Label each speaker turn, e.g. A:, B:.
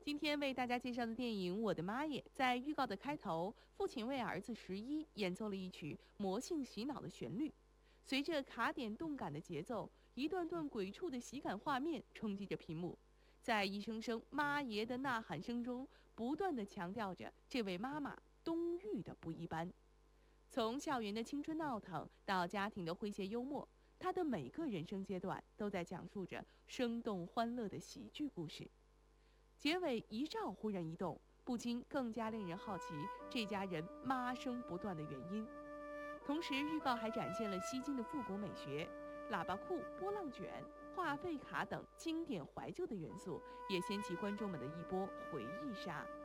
A: 今天为大家介绍的电影《我的妈耶》，在预告的开头，父亲为儿子11演奏了一曲魔性洗脑的旋律，随着卡点动感的节奏，一段段鬼畜的喜感画面冲击着屏幕，在一声声“妈耶”的呐喊声中，不断地强调着这位妈妈冬玉的不一般。从校园的青春闹腾到家庭的诙谐幽默，她的每个人生阶段都在讲述着生动欢乐的喜剧故事。结尾一照忽然一动，不禁更加令人好奇这家人妈声不断的原因。同时，预告还展现了吸睛的复古美学，喇叭裤、波浪卷、话费卡等经典怀旧的元素，也掀起观众们的一波回忆杀。